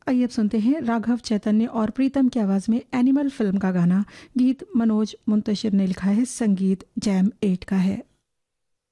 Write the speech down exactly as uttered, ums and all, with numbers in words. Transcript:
आइए अब सुनते हैं राघव चैतन्य और प्रीतम की आवाज़ में एनिमल फिल्म का गाना। गीत मनोज मुंतशिर ने लिखा है, संगीत जैम एट का है।